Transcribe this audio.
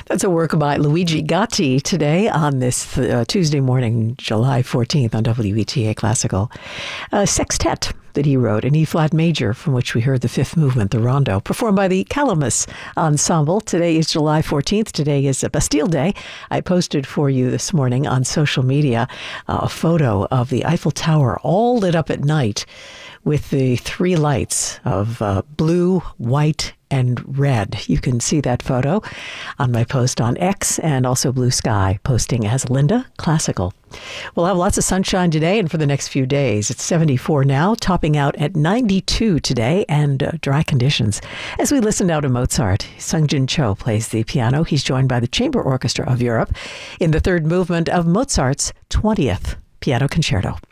That's a work by Luigi Gatti today on this Tuesday morning, July 14th on WETA Classical. A sextet that he wrote, an E-flat major, from which we heard the fifth movement, the rondo, performed by the Calamus Ensemble. Today is July 14th. Today is Bastille Day. I posted for you this morning on social media a photo of the Eiffel Tower all lit up at night with the three lights of blue, white, and red. You can see that photo on my post on X and also Blue Sky, posting as Linda Classical. We'll have lots of sunshine today and for the next few days. It's 74 now, topping out at 92 today, and dry conditions. As we listen now to Mozart, Sung-Jin Cho plays the piano. He's joined by the Chamber Orchestra of Europe in the third movement of Mozart's 20th Piano Concerto.